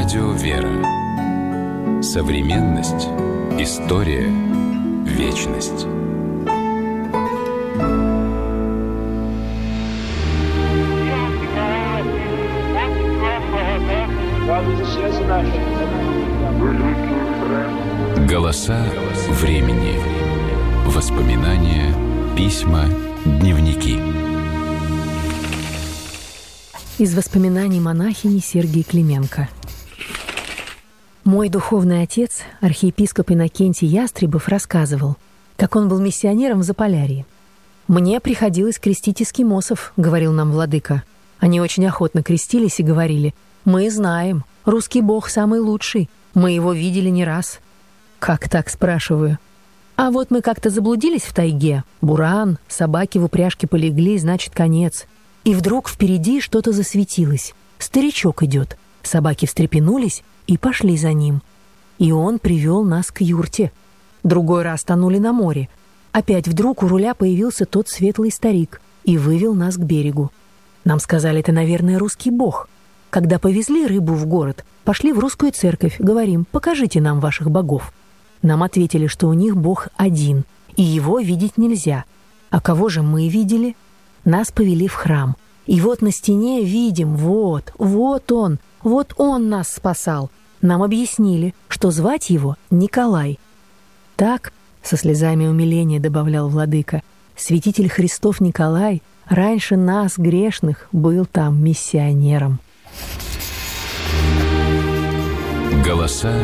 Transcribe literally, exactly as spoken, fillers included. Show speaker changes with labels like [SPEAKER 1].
[SPEAKER 1] Радио «Вера». Современность. История. Вечность. Голоса времени. Воспоминания, письма, дневники.
[SPEAKER 2] Из воспоминаний монахини Сергии Клименко. Мой духовный отец, архиепископ Иннокентий Ястребов, рассказывал, как он был миссионером в Заполярье. «Мне приходилось крестить эскимосов», — говорил нам владыка. Они очень охотно крестились и говорили: «Мы знаем, русский бог самый лучший, мы его видели не раз». «Как так?» — спрашиваю. «А вот мы как-то заблудились в тайге. Буран, собаки в упряжке полегли, значит, конец. И вдруг впереди что-то засветилось. Старичок идет. Собаки встрепенулись и пошли за ним. И он привел нас к юрте. Другой раз тонули на море. Опять вдруг у руля появился тот светлый старик и вывел нас к берегу. Нам сказали, это, наверное, русский бог. Когда повезли рыбу в город, пошли в русскую церковь, говорим: покажите нам ваших богов. Нам ответили, что у них бог один, и его видеть нельзя. А кого же мы видели? Нас повели в храм. И вот на стене видим, вот, вот он, вот он нас спасал. Нам объяснили, что звать его Николай. Так, со слезами умиления добавлял владыка, святитель Христов Николай раньше нас, грешных, был там миссионером.
[SPEAKER 1] Голоса